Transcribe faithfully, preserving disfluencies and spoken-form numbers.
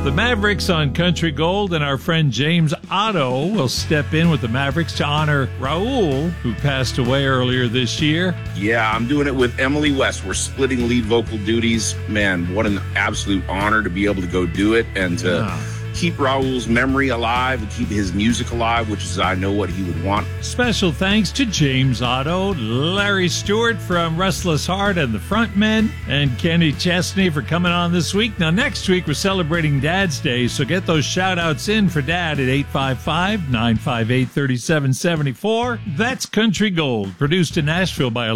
The Mavericks on Country Gold, and our friend James Otto will step in with the Mavericks to honor Raul, who passed away earlier this year. Yeah, I'm doing it with Emily West. We're splitting lead vocal duties. Man, what an absolute honor to be able to go do it and to Yeah. keep Raul's memory alive and keep his music alive, which is, I know, what he would want. Special thanks to James Otto, Larry Stewart from Restless Heart and the Frontmen, and Kenny Chesney for coming on this week. Now, next week, we're celebrating Dad's Day, so get those shout-outs in for Dad at eight five five, nine five eight, three seven seven four. That's Country Gold, produced in Nashville by